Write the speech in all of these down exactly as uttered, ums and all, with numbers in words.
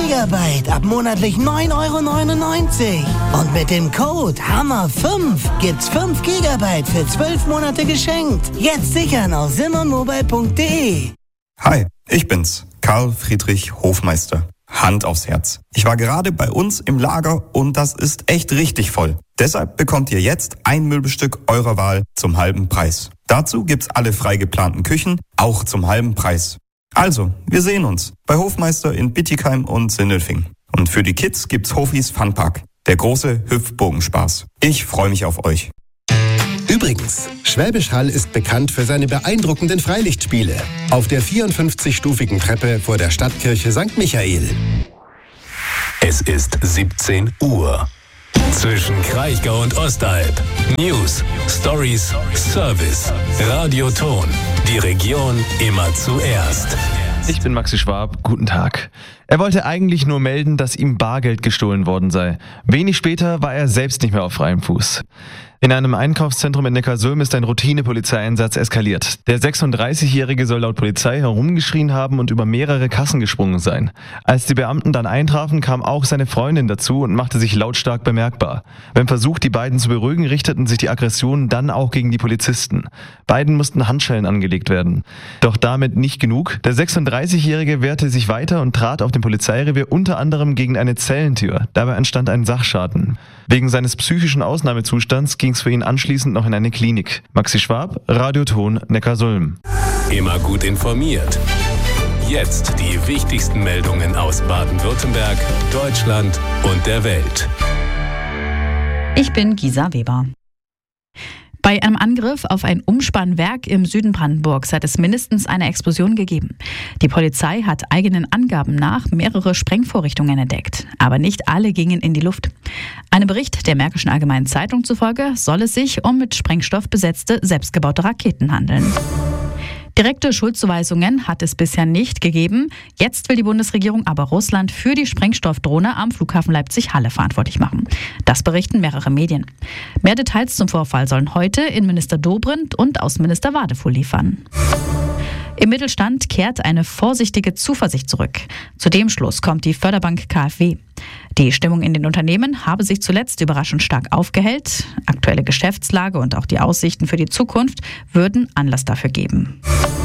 Gigabyte ab monatlich neun Euro neunundneunzig. Und mit dem Code Hammer fünf gibt's fünf Gigabyte für zwölf Monate geschenkt. Jetzt sichern auf simonmobile punkt de. Hi, ich bin's, Karl Friedrich Hofmeister. Hand aufs Herz. Ich war gerade bei uns im Lager und das ist echt richtig voll. Deshalb bekommt ihr jetzt ein Möbelstück eurer Wahl zum halben Preis. Dazu gibt's alle frei geplanten Küchen, auch zum halben Preis. Also, wir sehen uns bei Hofmeister in Bietigheim und Sindelfingen. Und für die Kids gibt's Hofis Funpark, der große Hüpfbogenspaß. Ich freue mich auf euch. Übrigens, Schwäbisch Hall ist bekannt für seine beeindruckenden Freilichtspiele. Auf der vierundfünfzigstufigen Treppe vor der Stadtkirche Sankt Michael. Es ist siebzehn Uhr. Zwischen Kraichgau und Ostalb. News, Stories, Service. Radioton. Die Region immer zuerst. Ich bin Maxi Schwab, guten Tag. Er wollte eigentlich nur melden, dass ihm Bargeld gestohlen worden sei. Wenig später war er selbst nicht mehr auf freiem Fuß. In einem Einkaufszentrum in Neckarsulm ist ein Routine-Polizeieinsatz eskaliert. Der sechsunddreißigjährige soll laut Polizei herumgeschrien haben und über mehrere Kassen gesprungen sein. Als die Beamten dann eintrafen, kam auch seine Freundin dazu und machte sich lautstark bemerkbar. Beim Versuch, die beiden zu beruhigen, richteten sich die Aggressionen dann auch gegen die Polizisten. Beiden mussten Handschellen angelegt werden. Doch damit nicht genug. Der sechsunddreißigjährige wehrte sich weiter und trat auf dem Polizeirevier unter anderem gegen eine Zellentür. Dabei entstand ein Sachschaden. Wegen seines psychischen Ausnahmezustands ging es für ihn anschließend noch in eine Klinik. Maxi Schwab, Radioton, Neckarsulm. Immer gut informiert. Jetzt die wichtigsten Meldungen aus Baden-Württemberg, Deutschland und der Welt. Ich bin Gisa Weber. Bei einem Angriff auf ein Umspannwerk im Süden Brandenburgs hat es mindestens eine Explosion gegeben. Die Polizei hat eigenen Angaben nach mehrere Sprengvorrichtungen entdeckt. Aber nicht alle gingen in die Luft. Einem Bericht der Märkischen Allgemeinen Zeitung zufolge soll es sich um mit Sprengstoff besetzte, selbstgebaute Raketen handeln. Direkte Schuldzuweisungen hat es bisher nicht gegeben. Jetzt will die Bundesregierung aber Russland für die Sprengstoffdrohne am Flughafen Leipzig-Halle verantwortlich machen. Das berichten mehrere Medien. Mehr Details zum Vorfall sollen heute Innenminister Dobrindt und Außenminister Wadefuhl liefern. Im Mittelstand kehrt eine vorsichtige Zuversicht zurück. Zu dem Schluss kommt die Förderbank K f W. Die Stimmung in den Unternehmen habe sich zuletzt überraschend stark aufgehellt. Aktuelle Geschäftslage und auch die Aussichten für die Zukunft würden Anlass dafür geben.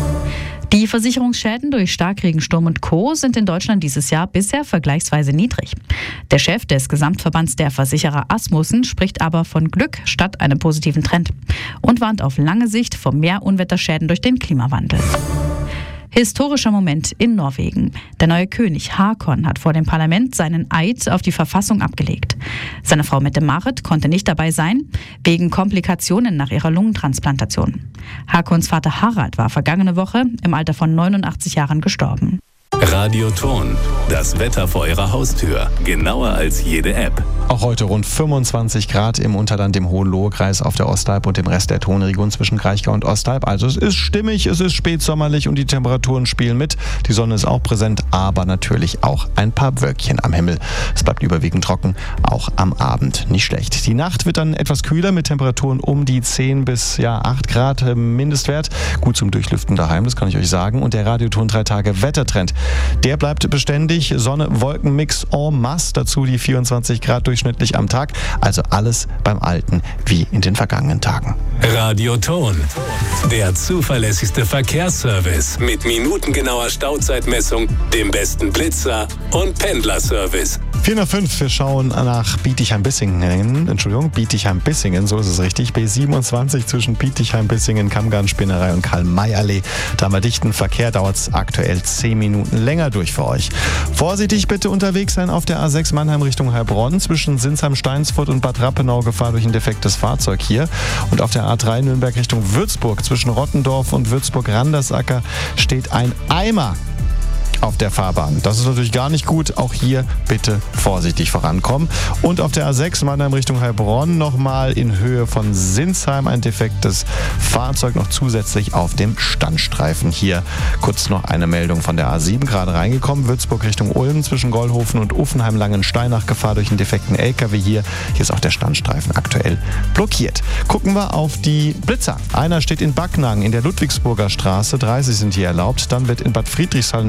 Die Versicherungsschäden durch Starkregen, Sturm und Co. sind in Deutschland dieses Jahr bisher vergleichsweise niedrig. Der Chef des Gesamtverbands der Versicherer Asmussen spricht aber von Glück statt einem positiven Trend und warnt auf lange Sicht vor mehr Unwetterschäden durch den Klimawandel. Historischer Moment in Norwegen. Der neue König Haakon hat vor dem Parlament seinen Eid auf die Verfassung abgelegt. Seine Frau Mette-Marit konnte nicht dabei sein, wegen Komplikationen nach ihrer Lungentransplantation. Haakons Vater Harald war vergangene Woche im Alter von neunundachtzig Jahren gestorben. Radioton, das Wetter vor Ihrer Haustür, genauer als jede App. Auch heute rund fünfundzwanzig Grad im Unterland, im Hohenlohe-Kreis, auf der Ostalb und dem Rest der Tonregion zwischen Kraichgau und Ostalb. Also es ist stimmig, es ist spätsommerlich und die Temperaturen spielen mit. Die Sonne ist auch präsent, aber natürlich auch ein paar Wölkchen am Himmel. Es bleibt überwiegend trocken, auch am Abend nicht schlecht. Die Nacht wird dann etwas kühler mit Temperaturen um die zehn bis ja, acht Grad Mindestwert. Gut zum Durchlüften daheim, das kann ich euch sagen. Und der Radioton drei Tage Wettertrend, der bleibt beständig. Sonne-Wolken-Mix en masse, dazu die vierundzwanzig Grad durchschnittlich am Tag. Also alles beim Alten wie in den vergangenen Tagen. Radioton, der zuverlässigste Verkehrsservice mit minutengenauer Stauzeitmessung, dem besten Blitzer und Pendlerservice. vier nach fünf, wir schauen nach Bietigheim-Bissingen. Entschuldigung, Bietigheim-Bissingen, so ist es richtig. B siebenundzwanzig zwischen Bietigheim-Bissingen, Kammgarn-Spinnerei und Karl-May-Allee. Da haben wir dichten Verkehr, dauert es aktuell zehn Minuten länger durch für euch. Vorsichtig bitte unterwegs sein auf der A sechs Mannheim Richtung Heilbronn. Zwischen Sinsheim-Steinsfurt und Bad Rappenau Gefahr durch ein defektes Fahrzeug hier. Und auf der A drei Nürnberg Richtung Würzburg zwischen Rottendorf und Würzburg-Randersacker steht ein Eimer auf der Fahrbahn. Das ist natürlich gar nicht gut. Auch hier bitte vorsichtig vorankommen. Und auf der A sechs Mannheim Richtung Heilbronn nochmal in Höhe von Sinsheim ein defektes Fahrzeug noch zusätzlich auf dem Standstreifen. Hier kurz noch eine Meldung von der A sieben gerade reingekommen. Würzburg Richtung Ulm zwischen Gollhofen und Uffenheim-Langensteinach Gefahr durch einen defekten L K W hier. Hier ist auch der Standstreifen aktuell blockiert. Gucken wir auf die Blitzer. Einer steht in Backnang in der Ludwigsburger Straße. dreißig sind hier erlaubt. Dann wird in Bad Friedrichshall nach wie vor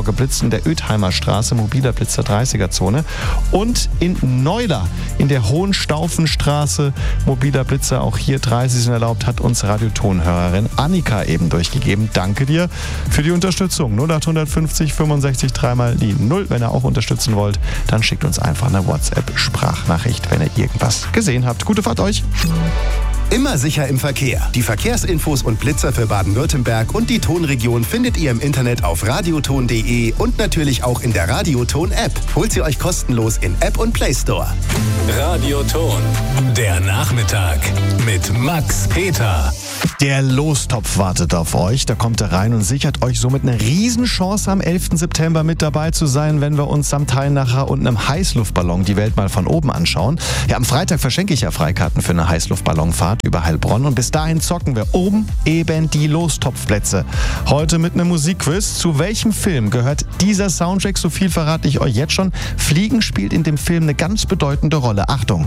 Zuvor geblitzt in der Oethheimer Straße, mobiler Blitzer dreißiger Zone. Und in Neuler in der Hohenstaufenstraße, mobiler Blitzer, auch hier dreißig sind erlaubt, hat uns Radiotonhörerin Annika eben durchgegeben. Danke dir für die Unterstützung. null acht fünfzig fünfundsechzig dreimal die null. Wenn ihr auch unterstützen wollt, dann schickt uns einfach eine WhatsApp-Sprachnachricht, wenn ihr irgendwas gesehen habt. Gute Fahrt euch! Immer sicher im Verkehr. Die Verkehrsinfos und Blitzer für Baden-Württemberg und die Tonregion findet ihr im Internet auf radioton punkt de und natürlich auch in der Radioton-App. Holt sie euch kostenlos in App und Play Store. Radioton, der Nachmittag mit Max Peter. Der Lostopf wartet auf euch. Da kommt er rein und sichert euch somit eine Riesenchance, am elften September mit dabei zu sein, wenn wir uns samt Teilnacher und einem Heißluftballon die Welt mal von oben anschauen. Ja, am Freitag verschenke ich ja Freikarten für eine Heißluftballonfahrt über Heilbronn und bis dahin zocken wir oben eben die Lostopfplätze. Heute mit einem Musikquiz. Zu welchem Film gehört dieser Soundtrack? So viel verrate ich euch jetzt schon. Fliegen spielt in dem Film eine ganz bedeutende Rolle. Achtung!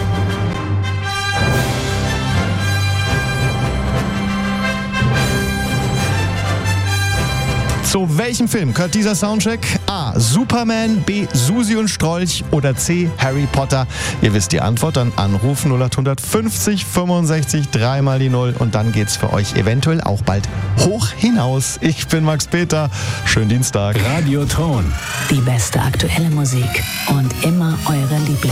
Zu welchem Film gehört dieser Soundtrack? A. Superman, B. Susi und Strolch oder C. Harry Potter? Ihr wisst die Antwort, dann anrufen null acht fünfzig fünfundsechzig dreimal die null und dann geht's für euch eventuell auch bald hoch hinaus. Ich bin Max Peter. Schönen Dienstag. Radioton. Die beste aktuelle Musik und immer eure Lieblings